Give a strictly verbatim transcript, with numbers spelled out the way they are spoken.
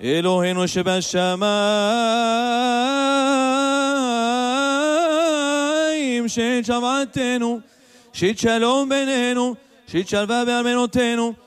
אלוהינו שבשמיים, שאת שבתנו, שאת שלום בינינו, שאת שלווה בארמנותינו,